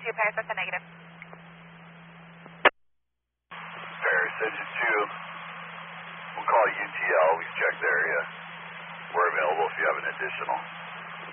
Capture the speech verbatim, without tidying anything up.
two, Paris, that's a negative. Paris, engine two. We'll call U T L. We've checked the area. We're available if you have an additional.